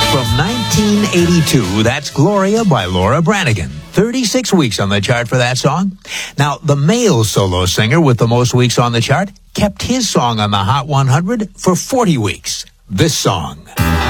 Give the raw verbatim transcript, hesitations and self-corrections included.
From nineteen eighty-two, that's Gloria by Laura Branigan. thirty-six weeks on the chart for that song. Now, the male solo singer with the most weeks on the chart kept his song on the Hot one hundred for forty weeks. This song.